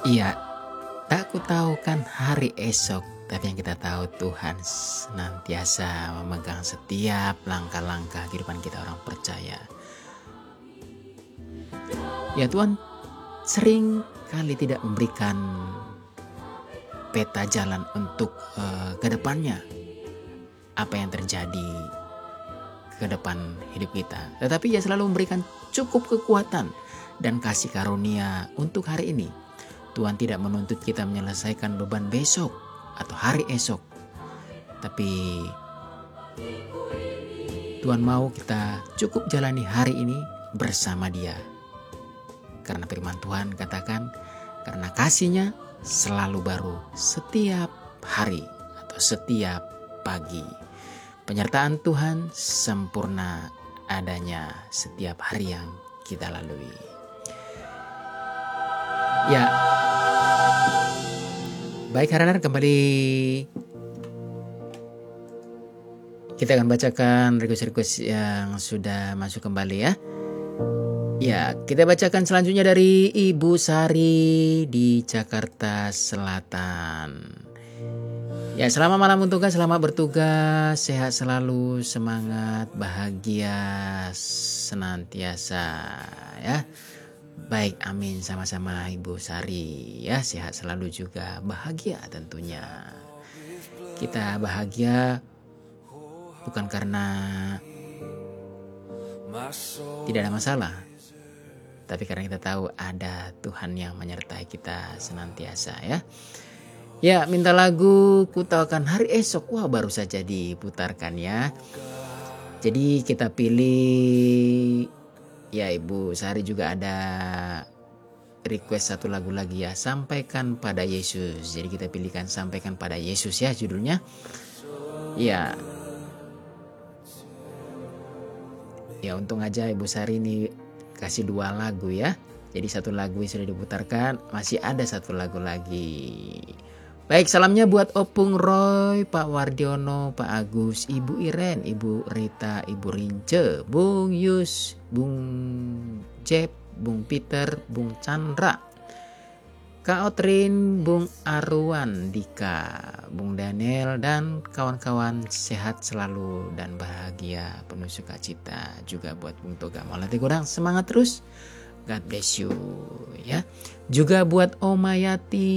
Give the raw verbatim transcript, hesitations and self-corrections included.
Iya, tak ku tahu kan hari esok, tapi yang kita tahu Tuhan senantiasa memegang setiap langkah-langkah kehidupan kita orang percaya. Ya Tuhan sering kali tidak memberikan peta jalan untuk uh, ke depannya. Apa yang terjadi ke depan hidup kita. Tetapi ia selalu memberikan cukup kekuatan dan kasih karunia untuk hari ini. Tuhan tidak menuntut kita menyelesaikan beban besok atau hari esok. Tapi Tuhan mau kita cukup jalani hari ini bersama Dia. Karena firman Tuhan katakan, karena kasih-Nya selalu baru setiap hari atau setiap pagi. Penyertaan Tuhan sempurna adanya setiap hari yang kita lalui. Ya, baik Haranar, kembali kita akan bacakan request-request yang sudah masuk kembali ya. Ya, kita bacakan selanjutnya dari Ibu Sari di Jakarta Selatan. Ya, selamat malam untuknya, selamat bertugas, sehat selalu, semangat, bahagia senantiasa ya. Baik, amin, sama-sama Ibu Sari ya, sehat selalu juga, bahagia tentunya. Kita bahagia bukan karena tidak ada masalah, tapi karena kita tahu ada Tuhan yang menyertai kita senantiasa ya. Ya, minta lagu Ku Tahu Akan Hari Esok. Wah, baru saja diputarkan ya. Jadi kita pilih, ya Ibu Sari juga ada request satu lagu lagi ya, Sampaikan Pada Yesus. Jadi kita pilihkan Sampaikan Pada Yesus ya judulnya. Ya. Ya, untung aja Ibu Sari ini kasih dua lagu ya. Jadi satu lagu sudah diputarkan, masih ada satu lagu lagi. Baik, salamnya buat Opung Roy, Pak Wardiono, Pak Agus, Ibu Iren, Ibu Rita, Ibu Rince, Bung Yus, Bung Jeb, Bung Peter, Bung Chandra, Kak Otrin, Bung Arwan, Dika, Bung Daniel, dan kawan-kawan sehat selalu dan bahagia, penuh sukacita. Juga buat Bung Toga Maulati Kurang, semangat terus. God bless you ya. Juga buat Oma Yati,